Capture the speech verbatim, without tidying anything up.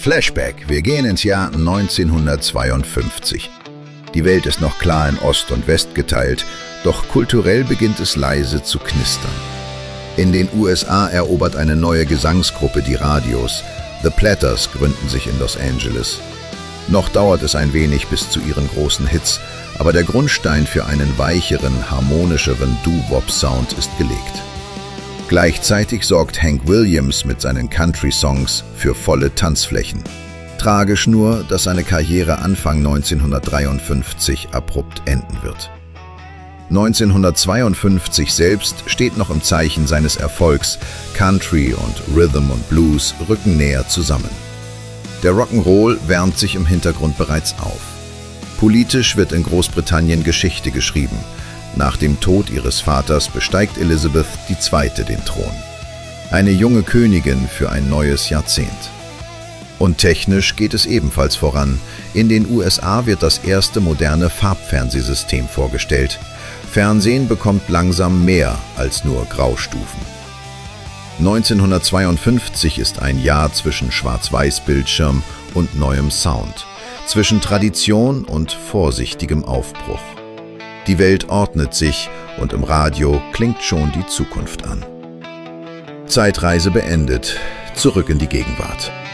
Flashback, wir gehen ins Jahr neunzehnhundertzweiundfünfzig. Die Welt ist noch klar in Ost und West geteilt, doch kulturell beginnt es leise zu knistern. In den U S A erobert eine neue Gesangsgruppe die Radios. The Platters gründen sich in Los Angeles. Noch dauert es ein wenig bis zu ihren großen Hits, aber der Grundstein für einen weicheren, harmonischeren Doo-Wop-Sound ist gelegt. Gleichzeitig sorgt Hank Williams mit seinen Country-Songs für volle Tanzflächen. Tragisch nur, dass seine Karriere Anfang neunzehnhundertdreiundfünfzig abrupt enden wird. neunzehnhundertzweiundfünfzig selbst steht noch im Zeichen seines Erfolgs. Country und Rhythm und Blues rücken näher zusammen. Der Rock'n'Roll wärmt sich im Hintergrund bereits auf. Politisch wird in Großbritannien Geschichte geschrieben. Nach dem Tod ihres Vaters besteigt Elizabeth die Zweite den Thron. Eine junge Königin für ein neues Jahrzehnt. Und technisch geht es ebenfalls voran. In den U S A wird das erste moderne Farbfernsehsystem vorgestellt. Fernsehen bekommt langsam mehr als nur Graustufen. neunzehnhundertzweiundfünfzig ist ein Jahr zwischen Schwarz-Weiß-Bildschirm und neuem Sound, zwischen Tradition und vorsichtigem Aufbruch. Die Welt ordnet sich und im Radio klingt schon die Zukunft an. Zeitreise beendet, zurück in die Gegenwart.